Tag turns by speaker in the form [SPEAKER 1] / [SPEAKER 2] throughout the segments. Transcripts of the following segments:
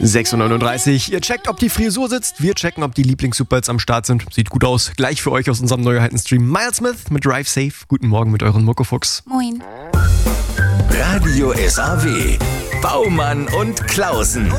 [SPEAKER 1] 6:39 Uhr. Ihr checkt, ob die Frisur sitzt. Wir checken, ob die Lieblings-Superhits am Start sind. Sieht gut aus. Gleich für euch aus unserem Neuheiten-Stream Miles Smith mit Drive Safe. Guten Morgen mit euren Muckefuchs.
[SPEAKER 2] Moin.
[SPEAKER 3] Radio SAW. Baumann und Klausen.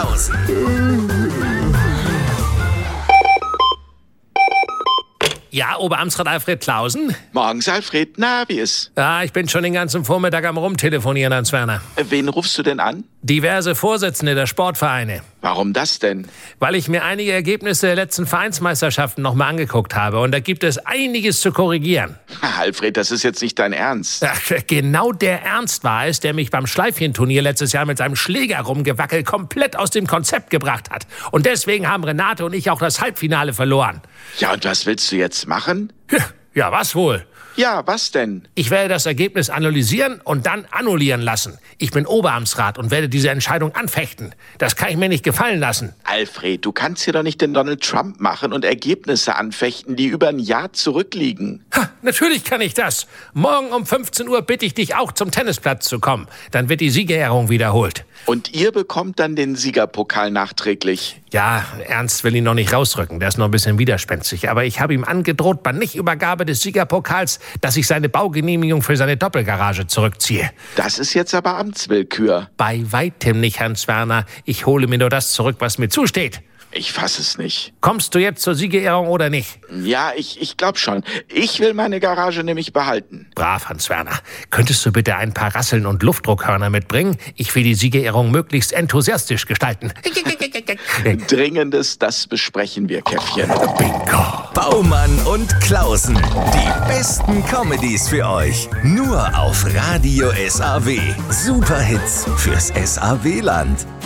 [SPEAKER 4] Ja, Oberamtsrat Alfred Klausen?
[SPEAKER 5] Morgens, Alfred. Na, wie ist?
[SPEAKER 4] Ja, ich bin schon den ganzen Vormittag am Rumtelefonieren, Hans Werner.
[SPEAKER 5] Wen rufst du denn an?
[SPEAKER 4] Diverse Vorsitzende der Sportvereine.
[SPEAKER 5] Warum das denn?
[SPEAKER 4] Weil ich mir einige Ergebnisse der letzten Vereinsmeisterschaften nochmal angeguckt habe. Und da gibt es einiges zu korrigieren.
[SPEAKER 5] Alfred, das ist jetzt nicht dein Ernst.
[SPEAKER 4] Ach, genau der Ernst war es, der mich beim Schleifchenturnier letztes Jahr mit seinem Schläger rumgewackelt komplett aus dem Konzept gebracht hat. Und deswegen haben Renate und ich auch das Halbfinale verloren.
[SPEAKER 5] Ja, und was willst du jetzt machen?
[SPEAKER 4] Ja, was wohl?
[SPEAKER 5] Ja, was denn?
[SPEAKER 4] Ich werde das Ergebnis analysieren und dann annullieren lassen. Ich bin Oberamtsrat und werde diese Entscheidung anfechten. Das kann ich mir nicht gefallen lassen.
[SPEAKER 5] Alfred, du kannst hier doch nicht den Donald Trump machen und Ergebnisse anfechten, die über ein Jahr zurückliegen.
[SPEAKER 4] Ha, natürlich kann ich das. Morgen um 15 Uhr bitte ich dich auch zum Tennisplatz zu kommen. Dann wird die Siegerehrung wiederholt.
[SPEAKER 5] Und ihr bekommt dann den Siegerpokal nachträglich.
[SPEAKER 4] Ja, Ernst will ihn noch nicht rausrücken. Der ist noch ein bisschen widerspenstig. Aber ich habe ihm angedroht, bei Nichtübergabe des Siegerpokals, dass ich seine Baugenehmigung für seine Doppelgarage zurückziehe.
[SPEAKER 5] Das ist jetzt aber Amtswillkür.
[SPEAKER 4] Bei weitem nicht, Hans Werner. Ich hole mir nur das zurück, was mir zusteht.
[SPEAKER 5] Ich fass es nicht.
[SPEAKER 4] Kommst du jetzt zur Siegerehrung oder nicht?
[SPEAKER 5] Ja, ich glaube schon. Ich will meine Garage nämlich behalten.
[SPEAKER 4] Brav, Hans Werner. Könntest du bitte ein paar Rasseln und Luftdruckhörner mitbringen? Ich will die Siegerehrung möglichst enthusiastisch gestalten.
[SPEAKER 5] Dringendes, das besprechen wir, Käffchen.
[SPEAKER 4] Bingo.
[SPEAKER 3] Baumann und Klausen. Die besten Comedies für euch. Nur auf Radio SAW. Superhits fürs SAW-Land.